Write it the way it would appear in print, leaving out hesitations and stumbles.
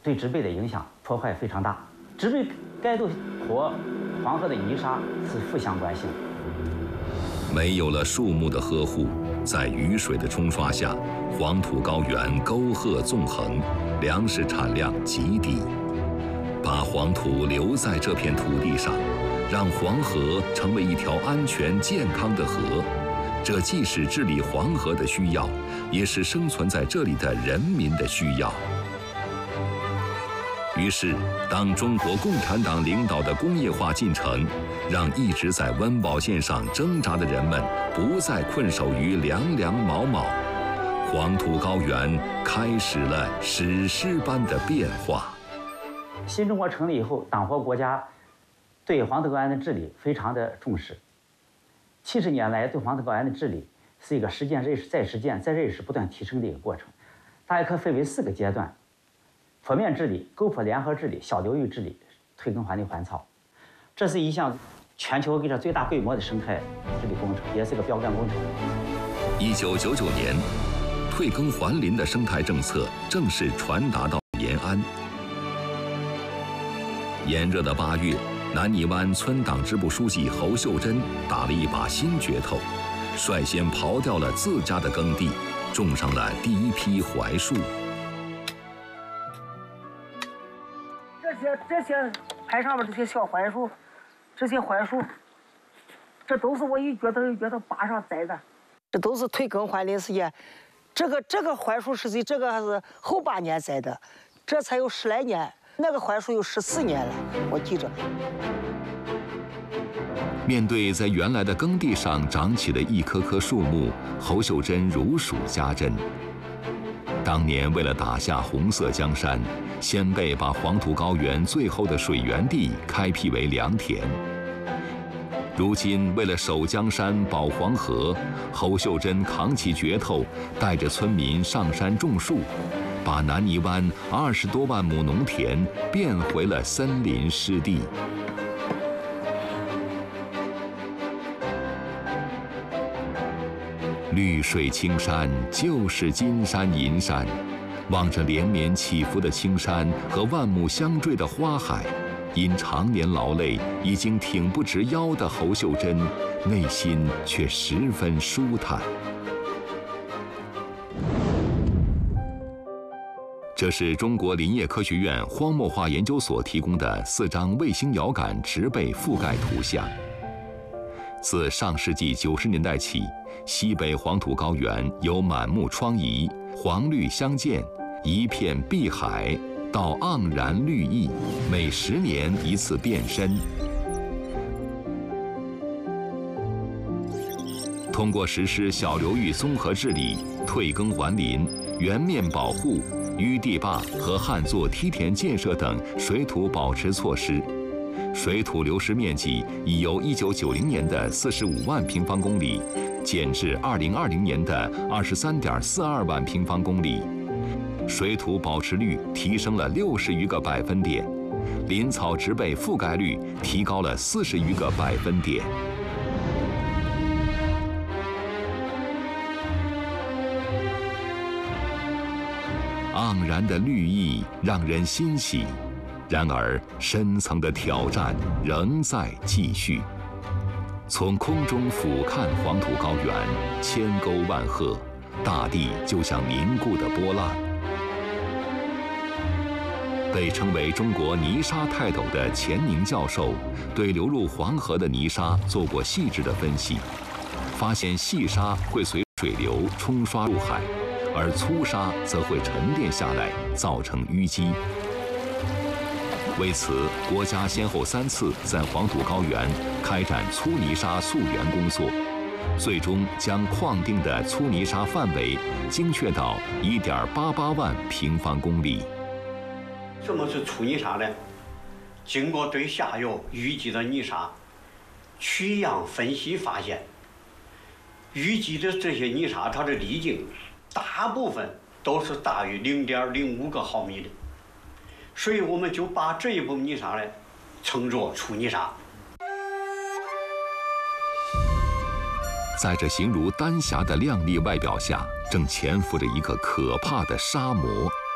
对植被的影响破坏非常大。植被改动和黄河的泥沙是负相关性。 没有了树木的呵护，在雨水的冲刷下，黄土高原沟壑纵横，粮食产量极低。把黄土留在这片土地上，让黄河成为一条安全健康的河，这既是治理黄河的需要，也是生存在这里的人民的需要。于是，当中国共产党领导的工业化进程，让一直在温饱线上挣扎的人们不再困守于两两卯卯，黄土高原开始了史诗般的变化。 新中国成立以后，党和国家对黄土高原的治理非常的重视。70年来，对黄土高原的治理是一个实践、再实践、再认识不断提升的一个过程。大概可分为4个阶段：坡面治理、沟壑联合治理、小流域治理、退耕还林还草。这是一项全球最大规模的生态治理工程，也是个标杆工程。 1999年，退耕还林的生态政策正式传达到延安。炎热的8月，南泥湾村党支部书记侯秀珍打了一把新镢头，率先刨掉了自家的耕地，种上了第一批槐树。 这些牌上面这些小槐树，这些槐树，这都是我一镢头拔上栽的，这都是退耕还林时间。这个槐树实际这个还是后8年栽的，这才有10来年。那个槐树有14年了，我记着。 面对在原来的耕地上长起的一棵棵树木，侯秀珍如数家珍。当年为了打下红色江山，先辈把黄土高原最后的水源地开辟为良田。如今为了守江山、保黄河，侯秀珍扛起镢头，带着村民上山种树，把南泥湾20多万亩农田变回了森林湿地。绿水青山就是金山银山，望着连绵起伏的青山和万亩相缀的花海，因常年劳累已经挺不直腰的侯秀珍，内心却十分舒坦。这是中国林业科学院荒漠化研究所提供的4张卫星遥感植被覆盖图像。自上世纪90年代起，西北黄土高原由满目疮痍、黄绿相间、一片碧海，到盎然绿意，每10年一次变身。通过实施小流域综合治理、退耕还林、原面保护、淤地坝和旱作梯田建设等水土保持措施，水土流失面积已由1990年的45万平方公里减至2020年的23.42万平方公里，水土保持率提升了60余个百分点，林草植被覆盖率提高了40余个百分点。盎然的绿意让人欣喜，然而深层的挑战仍在继续。从空中俯瞰黄土高原，千沟万壑，大地就像凝固的波浪。被称为中国泥沙泰斗的钱宁教授，对流入黄河的泥沙做过细致的分析，发现细沙会随水流冲刷入海，而粗沙则会沉淀下来，造成淤积。为此，国家先后3次在黄土高原开展粗泥沙溯源工作，最终将框定的粗泥沙范围精确到1.88万平方公里。 什么是粗泥沙呢？经过对下游淤积的泥沙取样分析发现，淤积的这些泥沙它的粒径大部分都是大于0.05个毫米的，所以我们就把这一部分泥沙呢称作粗泥沙。 在这形如丹霞的亮丽外表下，正潜伏着一个可怕的沙魔。